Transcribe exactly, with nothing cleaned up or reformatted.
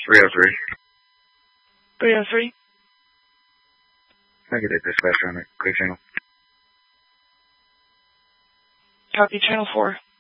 three oh three. three oh three. Can I get a dispatcher on the quick channel? Copy, channel four.